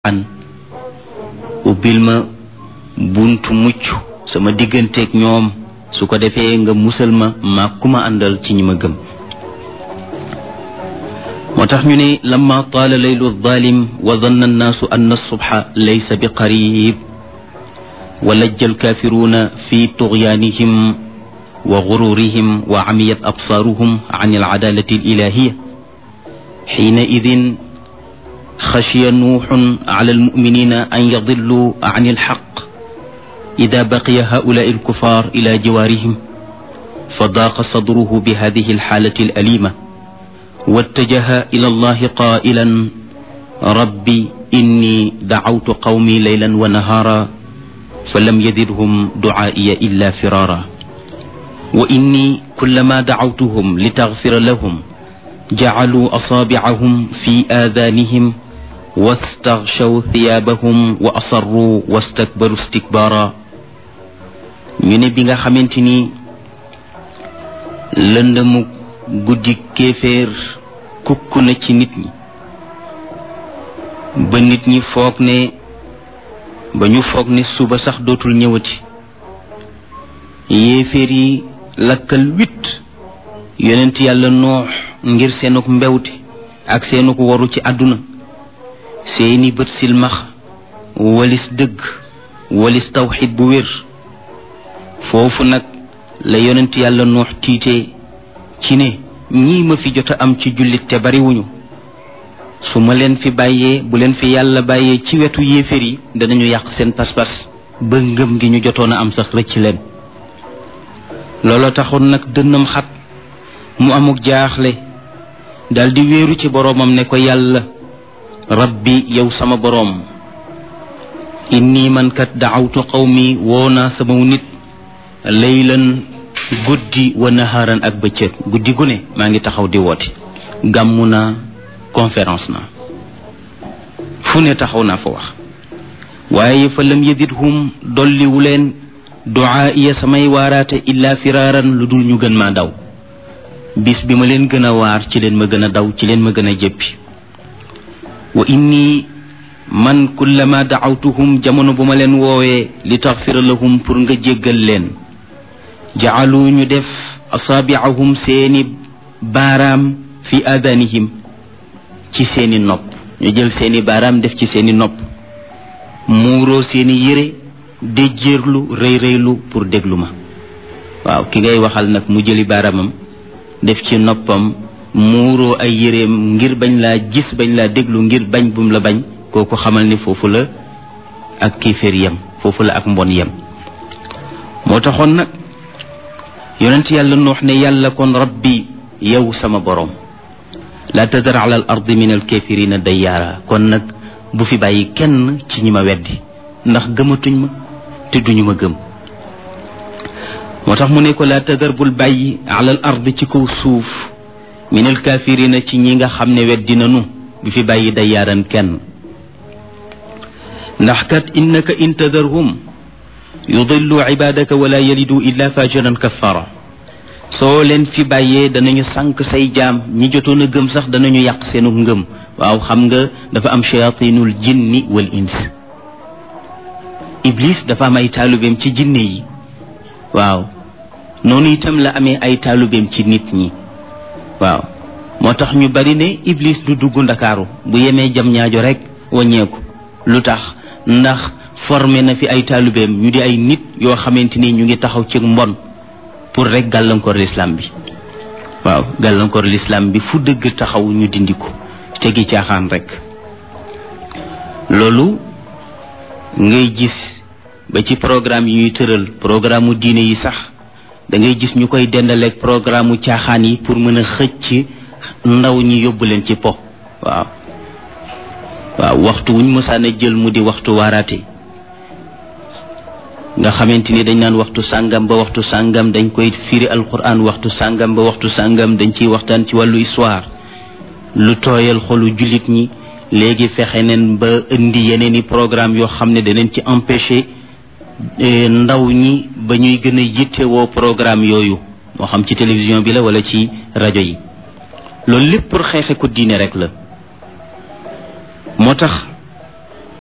an ubbil ma buntu mucc sama digganteeg ñoom su ko defee nga musal ma maa ku ma àndal ci ñi ma gëm moo tax ñu ne lamma taala laylu zalim wa danna annaasu anna subha laysa bi qarib wa lajja alkafiruna fi tughyanihim wa ghururihim wa amiyat absaruhum an al'adalati alilahiya حين إذن خشي نوح على المؤمنين أن يضلوا عن الحق إذا بقي هؤلاء الكفار إلى جوارهم فضاق صدره بهذه الحالة الأليمة واتجه إلى الله قائلا ربي إني دعوت قومي ليلا ونهارا فلم يزدهم دعائي إلا فرارا وإني كلما دعوتهم لتغفر لهم جعلوا أصابعهم في آذانهم واستغشوا ثيابهم وأصروا واستكبروا استكبارا ñu ne bi nga xamante ni lëndëmu guddi kéeféer kukk na ci nit ñi ba nit ñi foog ne ba ñu foog ne suba sax dootul ñëwati yéeféer yi lakkal wit yonent yàlla noox ngir seenuk mbewte ak seenuk waru ci àdduna seeni bët silmax walis dëgg walis tawxid bu wér foofu nag la yonent yàlla noox tiitee ci ne ñii ma fi jot a am ci jullit te bariwuñu su ma leen fi bàyyee bu leen fi yàlla bàyyee ci wetu yéeféer yi danañu yàq seen pas-pas ba ngëm gi ñu jotoon a am sax rëcc leen looloo taxoon nag dënnam xat mu amuk jaaxle daldi wéeru ci boroomam ne ko yàlla rabbi yow sama boroom inni man kat daawtu qawmi woonaa sama nit laylan guddi wa naharan ak bëccëg guddi gu ne maa ngi taxaw di woote gàmmu naa conférence na fu ne taxaw naa fa wax waaye fa lam yazidhum dolliwu leen duaa iya samay waaraate illa firaaran lu dul ñu gën maa daw bis bi ma leen gën a waar ci leen ma gën a daw ci leen ma gën a jëppi wa inni man kullama daawtuhum jamono bu ma leen woowee li taxfira lahum pour nga jéggal leen jaalu ñu def asaabiahum seeni baaraam fi adanihim ci seeni nopp ñu jël seeni baaraam def ci seeni nopp muuroo seeni yére déjjéerlu rëy rëylu pour déglu ma waaw ki ngay waxal nag mu jëli baaraamam def ci noppam muuroo ay yéreem ngir bañ laa gis bañ laa déglu ngir bañ bum la bañ kooku xamal ni foofu la ak kéeféer yem foofu la ak mbon yem moo taxoon nag yonent yàlla noox ne yàlla kon rabbi yow sama boroom laa tadar ala al ardi min al kaafirina dayyaara kon nag bu fi bàyyi kenn ci ñi ma weddi ndax gëmatuñ ma te duñu ma gëm moo tax mu ne ko laa tadar bul bàyyi alal ard ci kaw suuf minal kaafirina ci ñi nga xam ne weddi nanu bu fi bàyyi dayyaaran kenn ndax kat innaka in tadarhum yudillu ibadaka wala yalidu illa fajiran kaffara soo leen fi bàyyee danañu sànq say jaam ñi jotoon a gëm sax danañu yàq seenu ngëm waaw xam nga dafa am shayatinul jinni wal ins iblis dafa am ay taalubeem ci jinne yi waaw noonu itam la amee ay taalubeem ci nit ñi waaw moo tax ñu bari ne iblis du dugg ndakaaru bu yemee jam ñaajo rek wàññeeku lu tax ndax formé na fi ay taalubeem ñu di ay nit yoo xamante ni ñu ngi taxaw ci mbon pour rek gàllankoor l'islam bi waaw gàllankoor l'islam bi fu dëgg taxaw ñu dindi ko tegi caaxaan rek loolu ngay gis ba ci programme yi ñuy tëral programme mu diine yi sax da ngay gis ñu koy dendaleeg programme mu caaxaan yi pour mën a xëcc ndaw ñi yóbbu leen ci po waaw waxtu wuñ mësaan a jël mu di waxtu waaraate nga xamante ni dañ naan waxtu sàngam ba waxtu sàngam dañ koy firi alquran waxtu sàngam ba waxtu sàngam dañ ciy waxtaan ci wàllu histoire lu tooyal xolu jullit ñi léegi fexe neen ba indi yeneen i programme yoo xam ne danañ ci empêcher ndaw ñi ba ñuy gën a yittewoo programme yooyu moo xam ci télévision bi la wala ci rajo yi loolu lépp pour xeexe ko diine rek la moo tax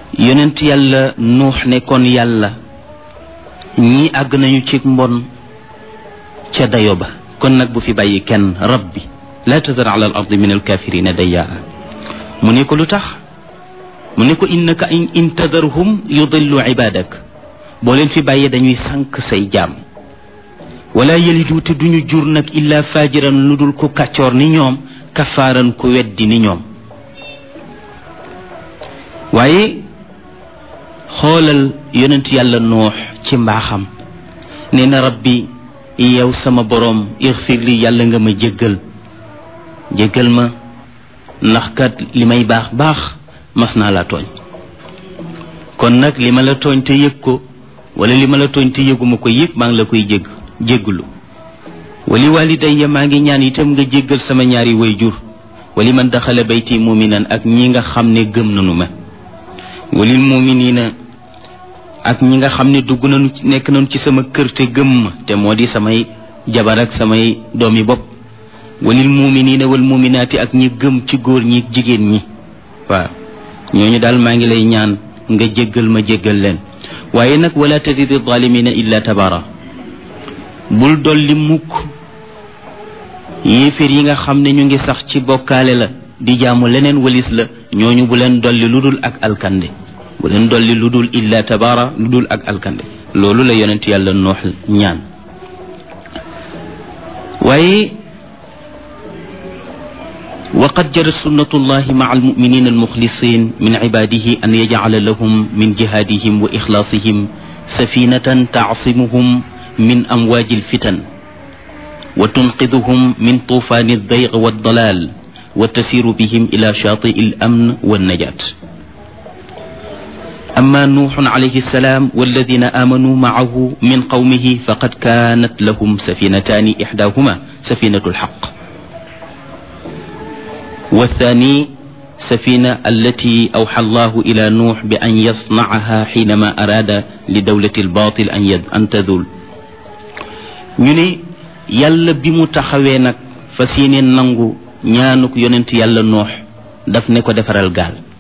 yonent yàlla nuux ne kon yàlla ñii àgg nañu ci mbon ca dayo ba kon nag bu fi bàyyi kenn rabbi la tazar ala al ardi min al kafirina dayyaa mu ne ko lu tax mu ne ko innaka in tadarhum yudillu ibadak boo leen fi bàyyee dañuy sànk say jaam wala yalidu te duñu jur nag illa fajiran lu dul ku kàccoor ni ñoom kafaaran ku weddi ni ñoom waaye xoolal yonent yàlla noox ci mbaaxam nee na rabbi yow sama boroom ixfir li yàlla nga ma jéggal ma ndax kat li may baax mas naa la tooñ kon nag li ma la tooñ te yëg ko wala li ma la tooñ te yëguma ko yëpp maa ngi la koy jéggalu wali walidayya maa ngi ñaan itam nga jéggal sama ñaari wayjur wali man daxala bayti muminan ak ñi nga xam ne gëm nanu ma walil muminina ak ñi nga xam ne dugg nañu nekk nañu ci sama kër te gëm ma te moo di samay jabar ak samay doomi bopp walil muminina wal muminaati ak ñi gëm ci góor ñi jigéen ñi waaw ñooñu daal maa ngi lay ñaan nga jéggal leen waaye nag wala tazidi zalimina illa tabara bul dolli mukk yéeféer yi nga xam ne ñu ngi sax ci bokkaale la di jaamu leneen walis la ñooñu bu leen dolli lu dul ak alkande bu leen dolli lu dul illa tabara lu dul ak alkande loolu la yonent yàlla noox ñaan waaye وقد جرت سنة الله مع المؤمنين المخلصين من عباده أن يجعل لهم من جهادهم وإخلاصهم سفينة تعصمهم من أمواج الفتن وتنقذهم من طوفان الضيق والضلال وتسير بهم إلى شاطئ الأمن والنجاة أما نوح عليه السلام والذين آمنوا معه من قومه فقد كانت لهم سفينتان إحداهما سفينة الحق والثاني سفينة التي أوحى الله إلى نوح بأن يصنعها حينما أراد لدولة الباطل أن تذول ñu ne yàlla bi mu taxawee nag fas yéene nangu ñaanuk yonent yàlla noox daf ne ko defaral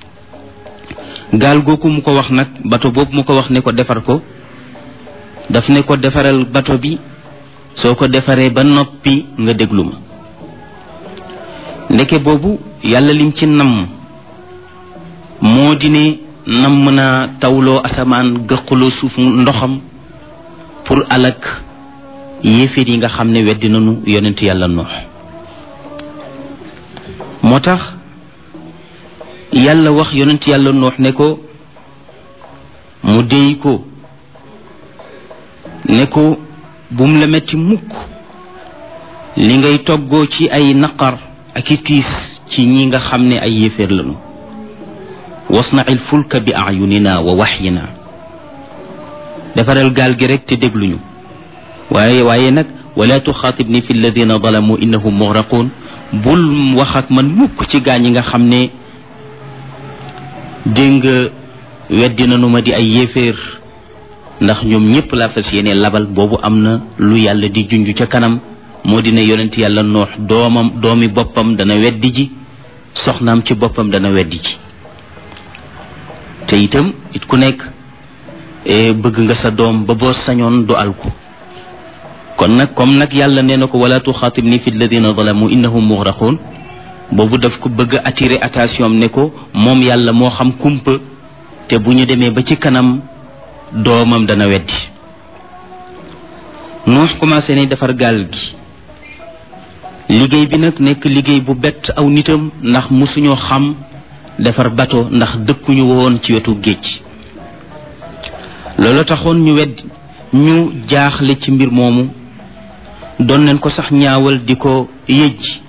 gaal googu mu ko wax nag bato boobu mu ko wax ne ko defar ko daf ne ko defaral bato bi soo ko defaree ba noppi nga déglu ma ndeke boobu yàlla lim ci namm moo di ne namm naa tawloo asamaan gëqaloo suuf ndoxam pour alak yéeféer yi nga xam ne weddi nañu yonent yàlla noox moo tax yàlla wax yonent yàlla noox ne ko mu déy ko ne ko bum la metti mukk li ngay toggoo ci ay naqar ak i tiis ci ñi nga xam ne ay yéeféer lañu wasna'il fulka bi a'yunina wa wahyina defaral gaal gi rek te dégluñu waaye nag wala tuxaatibni fi alladina zalamu innahum mugraqun bul wax ak man mukk ci gaañ yi nga xam ne dégg nga weddi nanu ma di ay yéeféer ndax ñoom ñëpp laa fas yéene labal boobu am na lu yàlla di junj ca kanam moo dina yonent yàlla noox doomi boppam dana weddi ji soxnaam ci boppam dana weddi ji te itam it ku nekk bëgg nga sa doom ba boo sañoon du alku kon nag comme nag yàlla nee na ko wala tuxaatibni fi alladina zalamu innahum mugraqun boobu daf ko bëgg attirer attention ne ko moom yàlla moo xam kumpa te bu ñu demee ba ci kanam doomam dana weddi Nuux commencé ne defar gaal gi liggéey bi nag nekk liggéey bu bett aw nitam ndax musuñoo xam defar bato ndax dëkkuñu woon ci wetu géej loolu taxoon ñu jaaxle ci mbir moomu doon nañ ko sax ñaawal di ko yëj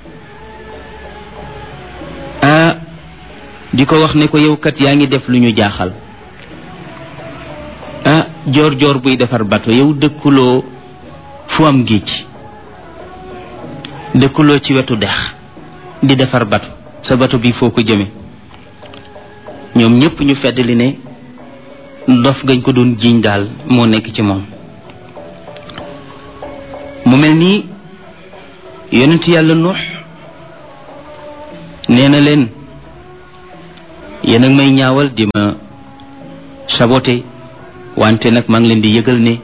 di ko wax ne ko yow kat yaa ngi def lu ñu jaaxal joor buy defar bato yow dëkkuloo fu am géej dëkkuloo ci wetu dex di defar bato sa bato bi foo ko jëme ñoom ñépp ñu feddali ne ndof gañ ko doon jiiñ daal moo nekk ci moom mu mel nii yonent yàlla Nuux nee na leen yéen ak may ñaawal di ma saboté wante nag maa ngi leen di yëgal ne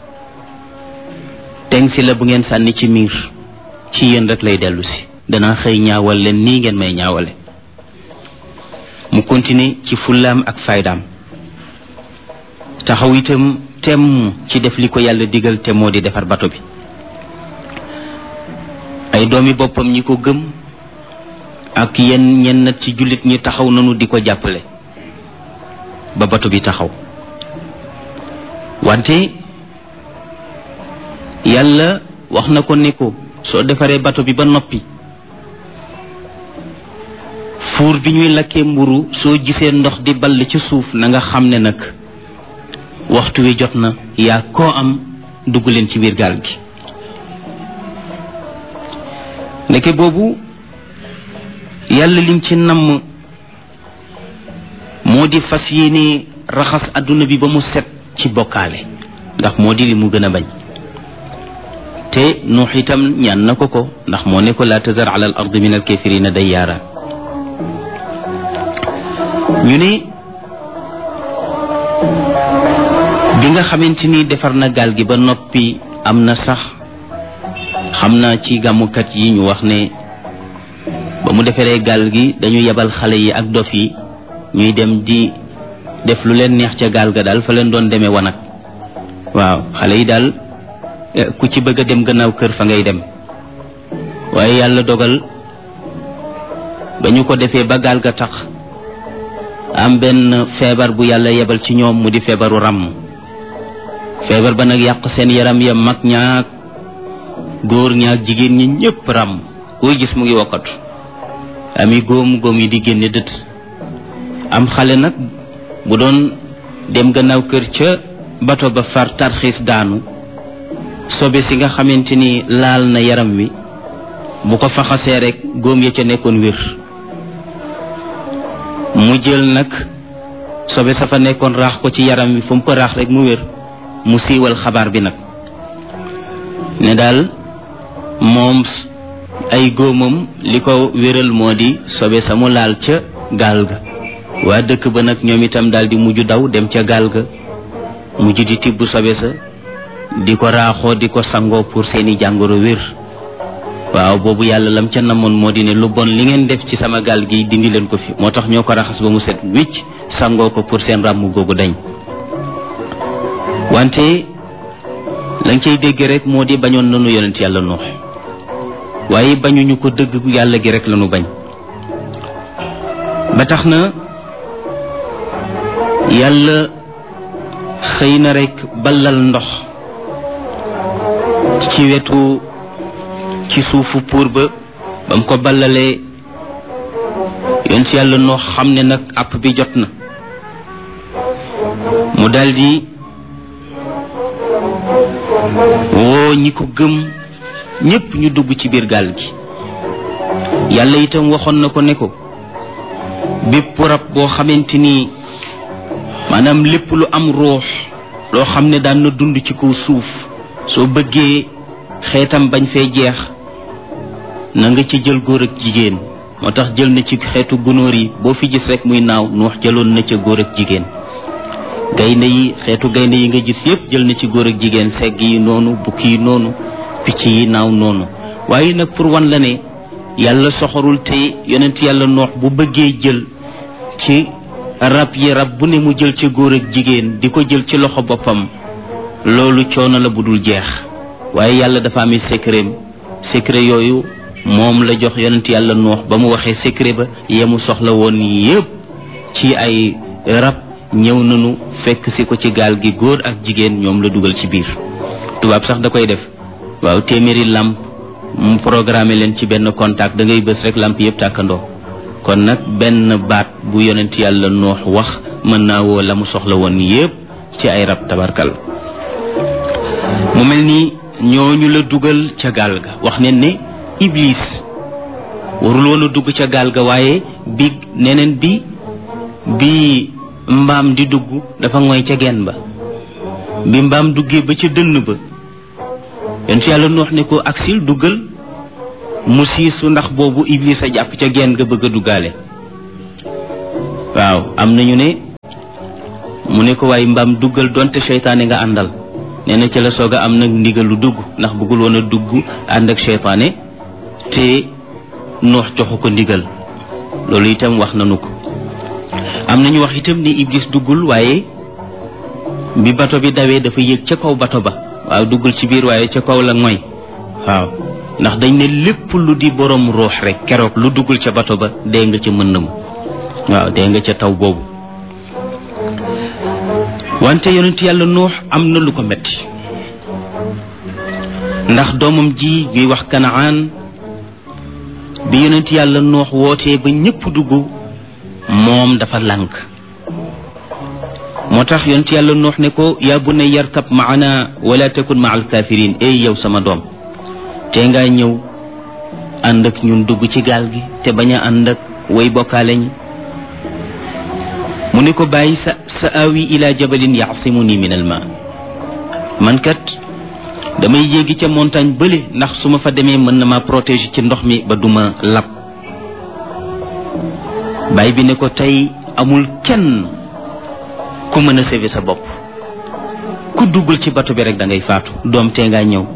teng si la bu ngeen sànni ci miir ci yéen rek lay dellu si danaa xëy ñaawal leen nii ngeen may ñaawale mu continuer ci fullaam ak faydaam taxaw itam temm ci def li ko yàlla digal te moo di defar bato bi ay doomi boppam ñi ko gëm ak ñenn ci jullit ñi taxaw nanu di ko jàppale ba bato bi taxaw wante yàlla wax na ko ne ko soo defaree bato bi ba noppi fuur bi ñuy lakkee mburu soo gisee ndox di ball ci suuf na nga xam ne nag waxtu wi jot na yaa koo am dugg leen ci biir gaal gi ndeke boobu yàlla lim ci namm moo di fas yéene raxas adduna bi ba mu set ci bokkaale ndax moo di li mu gën a bañ te Nuux itam ñaan na ko ndax moo ne ko laa tazar ala al ardi min al kafirina dayyaara ñu ne bi nga xamante ni defar na gaal gi ba noppi am na sax xam naa ci gàmmukat yi ñu wax ne ba mu defaree gaal gi dañu yebal xale yi ak dof yi ñuy dem di def lu leen neex ca gaal ga daal fa leen doon demee wanag waaw xale yi daal ku ci bëgg a dem gannaaw kër fa ngay dem waaye yàlla dogal ba ñu ko defee ba gaal ga tax am benn feebar bu yàlla yebal ci ñoom mu di feebaru ràmm feebar ba nag yàq seen yaram ya mag ñaak góor ñaak jigéen ñi ñëpp ràmm koy gis mu ngi wokkatu ami góom yi di génne dët am xale nag bu doon dem gannaaw kër ca bato ba far tarxiis daanu sobe si nga xamante ni laal na yaram wi bu ko faxasee rek góom ya ca nekkoon wér mu jël nag sobe sa fa nekkoon raax ko ci yaram wi fu mu ko raax rek mu wér mu siiwal xabaar bi nag ne daal moom ay góomam li ko wéral moo di sobe sa mu laal ca gaal ga waa dëkk ba nag ñoom itam daal di mujj daw dem ca gaal ga mujj di tibb sobe sa di ko raaxoo di ko sangoo pour seeni jàngoro wér waaw boobu yàlla lam ca namoon moo di ne lu bon li ngeen def ci sama gaal gi dindi leen ko fi moo tax ñoo ko raxas ba mu set wicc sangoo ko pour seen ràmm googu dañ wante lañ cay dégg rek moo di bañoon nanu yonent yàlla Nuux waaye bañuñu ko dëgg yàlla gi rek lañu bañ ba tax na yàlla xëy na rek ballal ndox ci wetu ci suufu puur ba mu ko ballalee yonent yàlla Nuux xam ne nag àpp bi jot na mu daldi woo ñi ko gëm ñépp ñu dugg ci biir gaal gi yàlla itam waxoon na ko ne ko bépp rab boo xamante ni maanaam lépp lu am ruux loo xam ne daan na dund ci kaw suuf soo bëggee xeetam bañ fee jeex na nga ci jël góor ak jigéen moo tax jël na ci xeetu gunóor yi boo fi gis rek muy naaw Nuux jëloon na ca góor ak jigéen gaynde yi xeetu gaynde yi nga gis yépp jël na ci góor ak jigéen segg yi noonu bukki yi noonu picc yi naaw noonu waaye nag pour wan la ne yàlla soxorul te yonent yàlla Nuux bu bëggee jël ci rab yi rab bu ne mu jël ci góor ak jigéen di ko jël ci loxo boppam loolu coono la bu dul jeex waaye yàlla dafa amee secret yooyu moom la jox yonent yàlla Nuux ba mu waxee secret ba yemu soxla woon yépp ci ay rab ñëw nañu fekk si ko ci gaal gi góor ak jigéen ñoom la dugal ci biir tubaab sax da koy def waaw téeméeri làmp mu programmé leen ci benn contact da ngay bës rek làmp yépp tàkkandoo kon nag benn baat bu yonent yàlla Nuux wax mën naa woo la mu soxla woon yépp ci ay rab tabarkal mu mel ni ñooñu la dugal ca gaal ga wax ne ne Iblis warul woon a dugg ca gaal ga waaye bi neneen bi mbaam di dugg dafa ngoy ca genn ba bi mbaam duggee ba ca dënn ba yonent yàlla Nuux ne ko aksil duggal mu siisu ndax boobu Iblis a jàpp ca genn ga bëgg a duggaale waaw am nañu ne mu ne ko waaye mbaam duggal donte seytaane nga àndal. nee na ci la soog a am nag ndigal lu dugg ndax bëggul woon a dugg ànd ak seytaane te Nuux joxu ko ndigal. loolu itam wax nañu ko. am nañu wax itam ni Iblis duggul waaye bi bato bi dawee dafa yéeg ca kaw bato ba. waaw duggul ci biir waaye ca kaw la mooy. waaw ndax dañ ne lépp lu di borom ruux rek keroog lu duggul ca bato ba dee nga ca mën na mu. waaw dee nga ca taw boobu. wante yonent yàlla Nuux am na lu ko metti ndax doomam ji ñuy wax Kanaan bi yonent yàlla Nuux wootee ba ñépp dugg moom dafa lànk. moo tax yonent yàlla Nuux ne ko yaa bunayya yarkab maana wala takun maa alkaafiriin ey yow sama doom te nga ñëw ànd ak ñun dugg ci gaal gi te bañ a ànd ak way bokkaale ñi. mu ne ko bàyyi sa awi ila jabalin yaasimuni min al ma man kat damay yéegi ca montagne bële ndax su ma fa demee mën na ma protéger ci ndox mi ba duma lab. baay bi ne ko tey amul kenn ku mën a sauver sa bopp ku duggul ci bato bi rek da ngay faatu doom tee ngaa ñëw.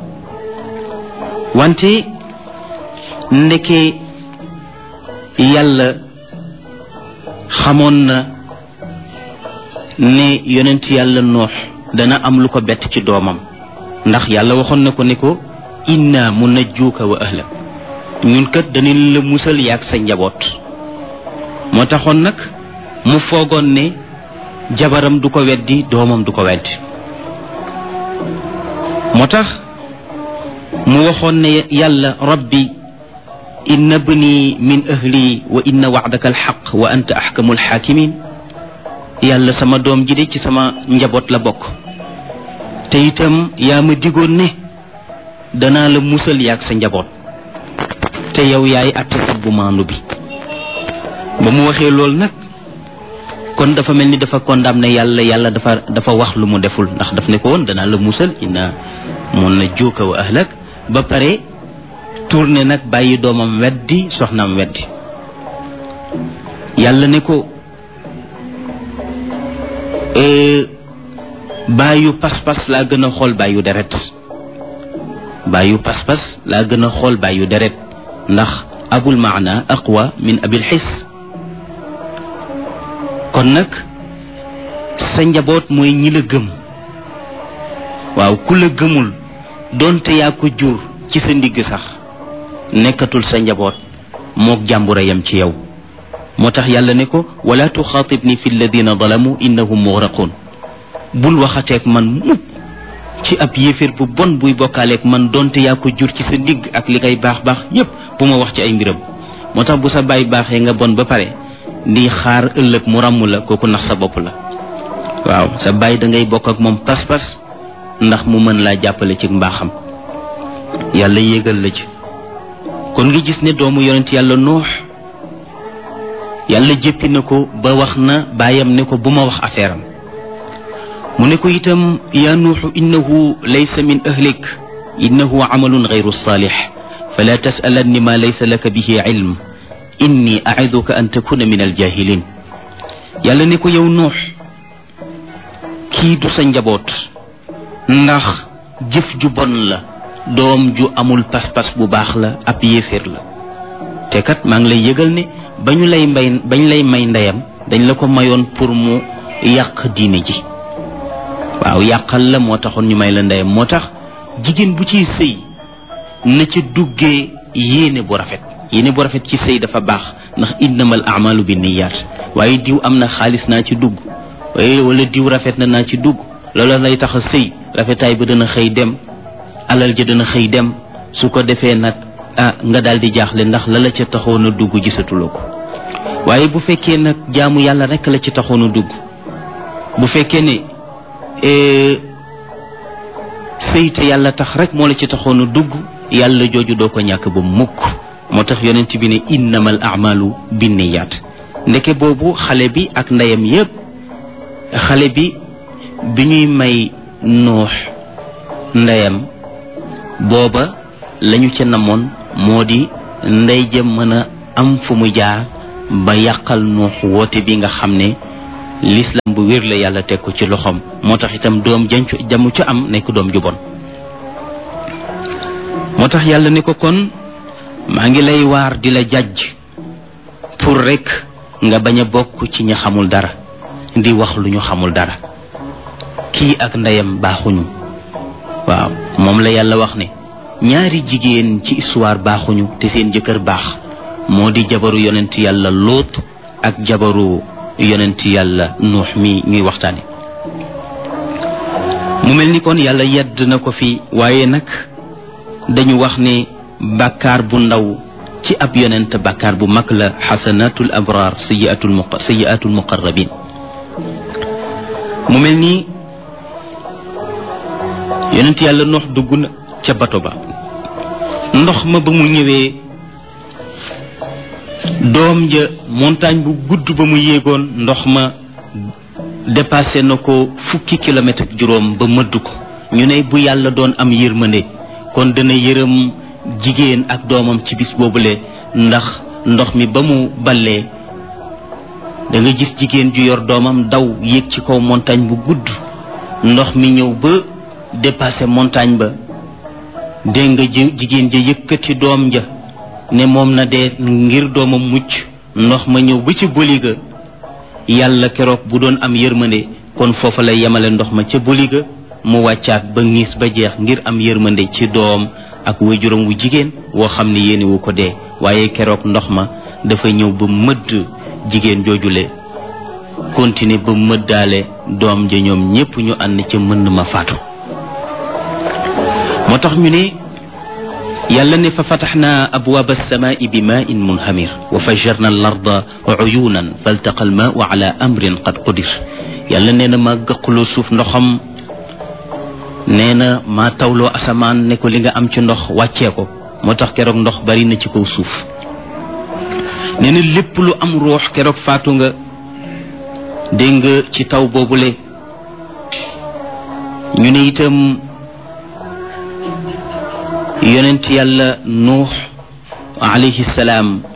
wante ndeke yàlla xamoon na ne yonent yàlla Nuux dana am lu ko bett ci doomam ndax yàlla waxoon na ko ne ko inna munajjuuka wa ahlak ñun kat danañ la musal yaag sa njaboot. moo taxoon nag mu foogoon ne jabaram du ko weddi doomam du ko weddi. moo tax mu waxoon ne yàlla rabbi inna bni min ahli wa inna wa'daka alxaq wa anta axkamul xaakimin. yàlla sama doom ji de ci sama njaboot la bokk te itam yaa ma digoon ne danaa la musal yaag sa njaboot te yow yaay attekat bu maandu bi. ba mu waxee loolu nag kon dafa mel ni dafa condamné yàlla dafa wax lu mu deful ndax daf ne ko woon danaa la musal inna munajjuuka wa ahlak ba pare tourné nag bàyyi doomam weddi soxnaam weddi. yàlla ne ko bàyyu pas-pas laa gën a xool bàyyu deret. bàyyu pas-pas laa gën a xool bàyyu deret ndax abul maana aqwa min abil xis. kon nag sa njaboot mooy ñi la gëm. waaw ku la gëmul doonte yaa ko jur ci sa ndigg sax nekkatul sa njaboot mook jàmbura yam ci yow. moo tax yàlla ne ko wala tuxaatibni fi alladina zalamu innahum mugraqun bul waxateeg man mukk ci ab yéeféer bu bon buy bokkaaleeg man donte yaa ko jur ci sa ndigg ak li ngay baax baax yépp bu ma wax ci ay mbiram. moo tax bu sa baay baaxee nga bon ba pare di xaar ëllëg mu ràmm la kooku nax sa bopp la. waaw sa baay da ngay bokk ak moom pas-pas ndax mu mën laa jàppale ci mbaaxam yàlla yéegal la ci. kon nga gis ne doomu yonent yàlla Nuux yàlla jéppi na ko ba wax na baayam ne ko bu ma wax affaire am. mu ne ko itam yaa Nuuxu innahu laysa min ahlik innahu amalun gayru saalix fala tasalanni ma laysa laka bihi ilm inni aiduka an takuna min aljahilin. yàlla ne ko yow Nuux kii du sa njaboot ndax jëf ju bon la doom ju amul pas-pas bu baax la ab yéeféer la te kat maa ngi lay yëgal ne bañ lay may ndeyam dañ la ko mayoon pour mu yàq diine ji. waaw yàqal la moo taxoon ñu may la ndeyam. moo tax jigéen bu ciy sëy na ca duggee yéene bu rafet. yéene bu rafet ci sëy dafa baax ndax innamal a'malu binniyaat. waaye diw am na xaalis naa ci dugg wala diw rafet na naa ci dugg loola lay tax a sëy rafetaay ba dana xëy dem alal ja dana xëy dem su ko defee nag nga daal di jaaxle ndax la ca taxoon a dugg gisatuloo ko. waaye bu fekkee nag jaamu yàlla rek la ci taxoon a dugg bu fekkee ne sëy te yàlla tax rek moo la ci taxoon a dugg yàlla jooju doo ko ñàkk ba mukk. moo tax yonent bi ne innamal a'malu binniyaat. ndeke boobu xale bi ak ndeyam yépp xale bi ñuy may Nuux ndeyam booba lañu ca namoon moo di ndey ja mën a am fu mu jaar ba yàqal Nuux woote bi nga xam ne l'islam bu wér la yàlla teg ko ci loxoom moo tax itam doom jamu ca am nekk doom ju bon moo tax yàlla ne ko kon maa ngi lay waar di la jàjj pour rek nga bañ a bokk ci ña xamul dara di wax lu ñu xamul dara kii ak ndeyam baaxuñu waaw moom la yàlla wax ne ñaari jigéen ci histoire baaxuñu te seen jëkkër baax moo di jabaru yonent yàlla Lóot ak jabaru yonent yàlla Nuux mi ñuy waxtaane mu mel ni kon yàlla yedd na ko fi waaye nag dañu wax ne bàkkaar bu ndaw ci ab yonent bàkkaar bu mag la xasanatul abraar sayyiatul muqarrabin mu mel ni yonent yàlla Nuux dugg na ca bato ba ndox ma ba mu ñëwee doom ja montagne bu gudd ba mu yéegoon ndox ma dépassé na ko fukki kilomètre ak juróom ba mëdd ko ñu ne bu yàlla doon am yërmande kon dana yërëm jigéen ak doomam ci bis boobule ndax ndox mi ba mu ballee da nga gis jigéen ju yor doomam daw yéeg ci kaw montagne bu gudd ndox mi ñëw ba dépassé montagne ba dégg nga jigéen ja yëkkati doom ja ne moom na dee ngir doomam mucc ndox ma ñëw ba ci boliga yàlla keroog bu doon am yërmande kon foofa lay yemale ndox ma ca boliga mu wàccaat ba ngiis ba jeex ngir am yërmande ci doom ak waajuram wu jigéen woo xam ne yéene wu ko dee waaye keroog ndox ma dafa ñëw ba mëdd jigéen joojule continuer ba mëddaale doom ja ñoom ñépp ñu ànd ca mën ma faatu moo tax ñu ne yàlla ne fa fataxna abwaaba alsamaai bi maain munhamir wa fajjarna al arda uyunan faltaqa al maau ala amrin qad qudir yàlla nee na maa gëqaloo suuf ndoxam nee na maa tawloo asamaan ne ko li nga am ci ndox wàccee ko moo tax keroog ndox bari na ci kaw suuf nee na lépp lu am ruux keroog faatu nga dégg nga ci taw boobule ñu ne itam yonent yàlla Nuux alayhi salaam